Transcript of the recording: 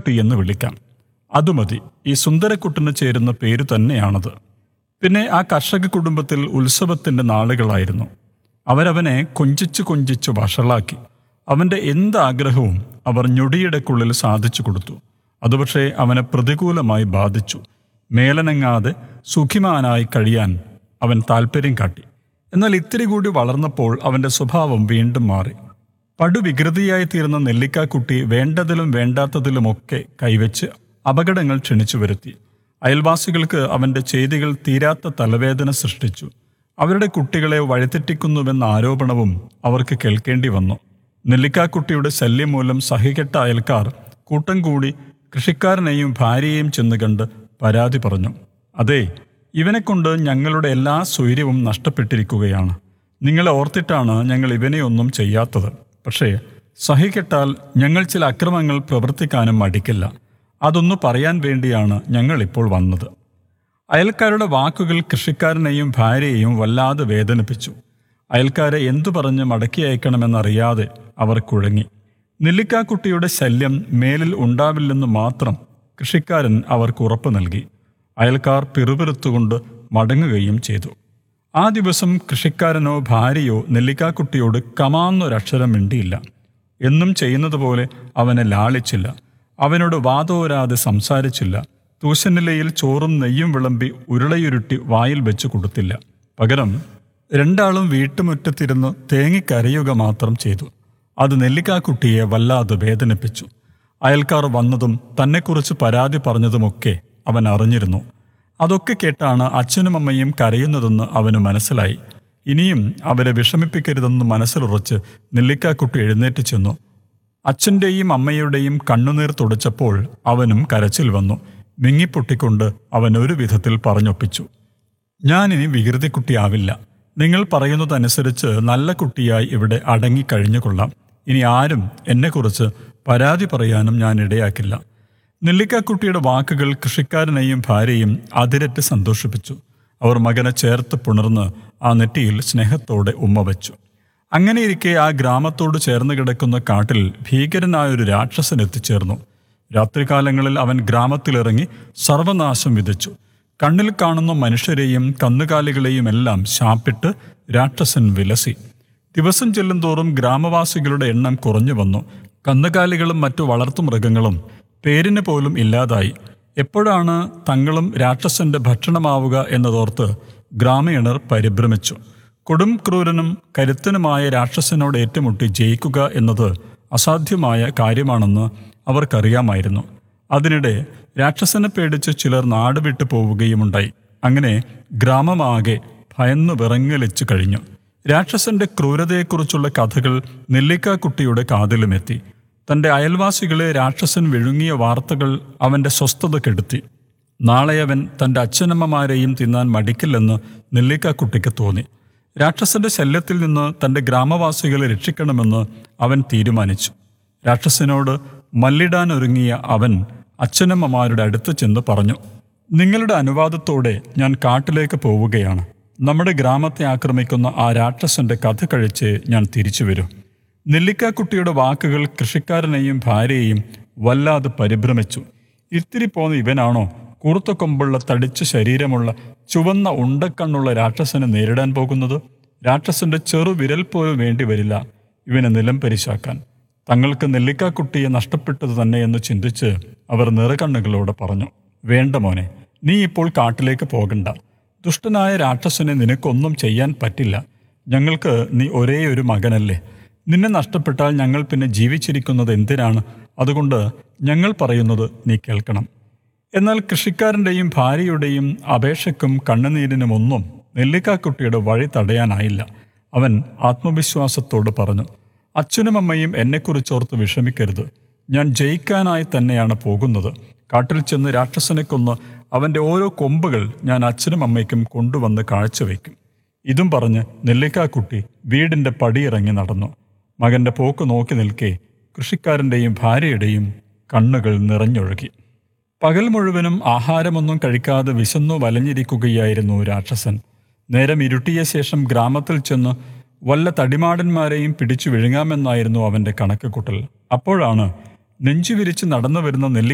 നെല്ലിക്കാക്കുട്ടി എന്ന് വിളിക്കാം. അതുമതി, ഈ സുന്ദരക്കുട്ടന് ചേരുന്ന പേരു തന്നെയാണത്. പിന്നെ ആ കർഷക കുടുംബത്തിൽ ഉത്സവത്തിൻ്റെ നാളുകളായിരുന്നു. അവരവനെ കൊഞ്ചിച്ചു വഷളാക്കി. അവൻ്റെ എന്താഗ്രഹവും അവർ ഞൊടിയിടക്കുള്ളിൽ സാധിച്ചു കൊടുത്തു. അതുപക്ഷേ അവനെ പ്രതികൂലമായി ബാധിച്ചു. മേലനങ്ങാതെ സുഖിമാനായി കഴിയാൻ അവൻ താൽപ്പര്യം കാട്ടി. എന്നാൽ ഇത്തിരി കൂടി വളർന്നപ്പോൾ അവൻ്റെ സ്വഭാവം വീണ്ടും മാറി. പടുവികൃതിയായി തീർന്ന നെല്ലിക്കാക്കുട്ടി വേണ്ടതിലും വേണ്ടാത്തതിലുമൊക്കെ കൈവച്ച് അപകടങ്ങൾ ക്ഷണിച്ചു വരുത്തി. അയൽവാസികൾക്ക് അവൻ്റെ ചെയ്തികൾ തീരാത്ത തലവേദന സൃഷ്ടിച്ചു. അവരുടെ കുട്ടികളെ വഴിതെറ്റിക്കുന്നുവെന്ന ആരോപണവും അവർക്ക് കേൾക്കേണ്ടി വന്നു. നെല്ലിക്കാക്കുട്ടിയുടെ ശല്യം മൂലം സഹികെട്ട അയൽക്കാർ കൂട്ടം കൂടി കൃഷിക്കാരനെയും ഭാര്യയെയും ചെന്ന് കണ്ട് പരാതി പറഞ്ഞു. അതെ, ഇവനെക്കൊണ്ട് ഞങ്ങളുടെ എല്ലാ സ്വൈര്യവും നഷ്ടപ്പെട്ടിരിക്കുകയാണ്. നിങ്ങളെ ഓർത്തിട്ടാണ് ഞങ്ങൾ ഇവനെയൊന്നും ചെയ്യാത്തത്. പക്ഷേ സഹികെട്ടാൽ ഞങ്ങൾ ചില അക്രമങ്ങൾ പ്രവർത്തിക്കാനും മടിക്കില്ല. അതൊന്നു പറയാൻ വേണ്ടിയാണ് ഞങ്ങളിപ്പോൾ വന്നത്. അയൽക്കാരുടെ വാക്കുകൾ കൃഷിക്കാരനെയും ഭാര്യയെയും വല്ലാതെ വേദനിപ്പിച്ചു. അയൽക്കാരെ എന്തു പറഞ്ഞ് മടക്കി അയക്കണമെന്നറിയാതെ അവർ കുഴങ്ങി. നെല്ലിക്കാക്കുട്ടിയുടെ ശല്യം മേലിൽ ഉണ്ടാവില്ലെന്ന് മാത്രം കൃഷിക്കാരൻ അവർക്ക് ഉറപ്പ് നൽകി. അയൽക്കാർ പിറുപിറുത്തുകൊണ്ട് മടങ്ങുകയും ചെയ്തു. ആ ദിവസം കൃഷിക്കാരനോ ഭാര്യയോ നെല്ലിക്കാക്കുട്ടിയോട് കമാന്നൊരക്ഷരം മിണ്ടിയില്ല. എന്നും ചെയ്യുന്നത് പോലെ അവനെ ലാളിച്ചില്ല. അവനോട് വാതോരാതെ സംസാരിച്ചില്ല. തൂശനിലയിൽ ചോറും നെയ്യും വിളമ്പി ഉരുളയുരുട്ടി വായിൽ വെച്ച് കൊടുത്തില്ല. പകരം രണ്ടാളും വീട്ടുമുറ്റത്തിരുന്ന് തേങ്ങിക്കരയുക മാത്രം ചെയ്തു. അത് നെല്ലിക്കാക്കുട്ടിയെ വല്ലാതെ വേദനിപ്പിച്ചു. അയൽക്കാർ വന്നതും തന്നെക്കുറിച്ച് പരാതി പറഞ്ഞതുമൊക്കെ അവൻ അറിഞ്ഞിരുന്നു. അതൊക്കെ കേട്ടാണ് അച്ഛനും അമ്മയും കരയുന്നതെന്ന് അവന് മനസ്സിലായി. ഇനിയും അവരെ വിഷമിപ്പിക്കരുതെന്ന് മനസ്സിലുറച്ച് നെല്ലിക്കാക്കുട്ടി എഴുന്നേറ്റ് ചെന്നു. അച്ഛൻ്റെയും അമ്മയുടെയും കണ്ണുനീർ തുടച്ചപ്പോൾ അവനും കരച്ചിൽ വന്നു. മിങ്ങിപ്പൊട്ടിക്കൊണ്ട് അവൻ ഒരു വിധത്തിൽ പറഞ്ഞൊപ്പിച്ചു. ഞാനിനി വികൃതിക്കുട്ടിയാവില്ല. നിങ്ങൾ പറയുന്നതനുസരിച്ച് നല്ല കുട്ടിയായി ഇവിടെ അടങ്ങിക്കഴിഞ്ഞുകൊള്ളാം. ഇനി ആരും എന്നെക്കുറിച്ച് പരാതി പറയാനും ഞാൻ ഇടയാക്കില്ല. നെല്ലിക്കാക്കുട്ടിയുടെ വാക്കുകൾ കൃഷിക്കാരനെയും ഭാര്യയും അതിരറ്റ് സന്തോഷിപ്പിച്ചു. അവർ മകനെ ചേർത്ത് പുണർന്ന് ആ നെറ്റിയിൽ സ്നേഹത്തോടെ ഉമ്മ വച്ചു. അങ്ങനെയിരിക്കെ ആ ഗ്രാമത്തോട് ചേർന്ന് കിടക്കുന്ന കാട്ടിൽ ഭീകരനായൊരു രാക്ഷസൻ എത്തിച്ചേർന്നു. രാത്രികാലങ്ങളിൽ അവൻ ഗ്രാമത്തിലിറങ്ങി സർവനാശം വിതച്ചു. കണ്ണിൽ കാണുന്ന മനുഷ്യരെയും കന്നുകാലികളെയും എല്ലാം ശാപ്പിട്ട് രാക്ഷസൻ വിലസി. ദിവസം ചെല്ലുന്തോറും ഗ്രാമവാസികളുടെ എണ്ണം കുറഞ്ഞു വന്നു. കന്നുകാലികളും മറ്റു വളർത്തുമൃഗങ്ങളും പേരിന് പോലും ഇല്ലാതായി. എപ്പോഴാണ് തങ്ങളും രാക്ഷസന്റെ ഭക്ഷണമാവുക എന്നതോർത്ത് ഗ്രാമീണർ പരിഭ്രമിച്ചു. കൊടും ക്രൂരനും കരുത്തനുമായ രാക്ഷസനോട് ഏറ്റുമുട്ടി ജയിക്കുക എന്നത് അസാധ്യമായ കാര്യമാണെന്ന് അവർക്കറിയാമായിരുന്നു. അതിനിടെ രാക്ഷസനെ പേടിച്ച് ചിലർ നാട് വിട്ടു പോവുകയുമുണ്ടായി. അങ്ങനെ ഗ്രാമമാകെ ഭയന്നു വിറങ്ങലിച്ചു കഴിഞ്ഞു. രാക്ഷസന്റെ ക്രൂരതയെക്കുറിച്ചുള്ള കഥകൾ നെല്ലിക്കാക്കുട്ടിയുടെ കാതിലുമെത്തി. തൻ്റെ അയൽവാസികളെ രാക്ഷസൻ വിഴുങ്ങിയ വാർത്തകൾ അവൻ്റെ സ്വസ്ഥത കെടുത്തി. നാളെ അവൻ തൻ്റെ അച്ഛനമ്മമാരെയും തിന്നാൻ മടിക്കില്ലെന്ന് നെല്ലിക്കാക്കുട്ടിക്ക് തോന്നി. രാക്ഷസന്റെ ശല്യത്തിൽ നിന്ന് തൻ്റെ ഗ്രാമവാസികളെ രക്ഷിക്കണമെന്ന് അവൻ തീരുമാനിച്ചു. രാക്ഷസനോട് മല്ലിടാനൊരുങ്ങിയ അവൻ അച്ഛനമ്മമാരുടെ അടുത്ത് ചെന്ന് പറഞ്ഞു, നിങ്ങളുടെ അനുവാദത്തോടെ ഞാൻ കാട്ടിലേക്ക് പോവുകയാണ്. നമ്മുടെ ഗ്രാമത്തെ ആക്രമിക്കുന്ന ആ രാക്ഷസന്റെ കഥ കഴിച്ച് ഞാൻ തിരിച്ചു വരും. നെല്ലിക്കാക്കുട്ടിയുടെ വാക്കുകൾ കൃഷിക്കാരനെയും ഭാര്യയെയും വല്ലാതെ പരിഭ്രമിച്ചു. ഇത്തിരി പോന്ന ഇവനാണോ കൂർത്ത കൊമ്പുള്ള തടിച്ച ശരീരമുള്ള ചുവന്ന ഉണ്ടക്കണ്ണുള്ള രാക്ഷസനെ നേരിടാൻ പോകുന്നത്? രാക്ഷസന്റെ ചെറുവിരൽ പോലും വേണ്ടി വരില്ല ഇവനെ നിലം പരിശാക്കാൻ. തങ്ങൾക്ക് നെല്ലിക്കാക്കുട്ടിയെ നഷ്ടപ്പെട്ടത് തന്നെയെന്ന് ചിന്തിച്ച് അവർ നിറകണ്ണുകളോട് പറഞ്ഞു, വേണ്ട മോനെ, നീ ഇപ്പോൾ കാട്ടിലേക്ക് പോകണ്ട. ദുഷ്ടനായ രാക്ഷസനെ നിനക്കൊന്നും ചെയ്യാൻ പറ്റില്ല. ഞങ്ങൾക്ക് നീ ഒരേ ഒരു മകനല്ലേ. നിന്നെ നഷ്ടപ്പെട്ടാൽ ഞങ്ങൾ പിന്നെ ജീവിച്ചിരിക്കുന്നത് എന്തിനാണ്? അതുകൊണ്ട് ഞങ്ങൾ പറയുന്നത് നീ കേൾക്കണം. എന്നാൽ കൃഷിക്കാരൻ്റെയും ഭാര്യയുടെയും അപേക്ഷയ്ക്കും കണ്ണുനീരിനുമൊന്നും നെല്ലിക്കാക്കുട്ടിയുടെ വഴി തടയാനായില്ല. അവൻ ആത്മവിശ്വാസത്തോട് പറഞ്ഞു, അച്ഛനും അമ്മയും എന്നെക്കുറിച്ചോർത്ത് വിഷമിക്കരുത്. ഞാൻ ജയിക്കാനായി തന്നെയാണ് പോകുന്നത്. കാട്ടിൽ ചെന്ന് രാക്ഷസനെ കൊന്ന് അവൻ്റെ ഓരോ കൊമ്പുകൾ ഞാൻ അച്ഛനും അമ്മയ്ക്കും കൊണ്ടുവന്ന് കാഴ്ചവെക്കും. ഇതും പറഞ്ഞ് നെല്ലിക്കാക്കുട്ടി വീടിൻ്റെ പടിയിറങ്ങി നടന്നു. മകൻ്റെ പോക്ക് നോക്കി നിൽക്കെ കൃഷിക്കാരൻ്റെയും ഭാര്യയുടെയും കണ്ണുകൾ നിറഞ്ഞൊഴുകി. പകൽ മുഴുവനും ആഹാരമൊന്നും കഴിക്കാതെ വിശന്നു വലഞ്ഞിരിക്കുകയായിരുന്നു രാക്ഷസൻ. നേരം ഇരുട്ടിയ ശേഷം ഗ്രാമത്തിൽ ചെന്ന് വല്ല തടിമാടന്മാരെയും പിടിച്ചു വിഴുങ്ങാമെന്നായിരുന്നു അവൻ്റെ കണക്കുകൂട്ടൽ. അപ്പോഴാണ് നെഞ്ചുവിരിച്ച് നടന്നു വരുന്ന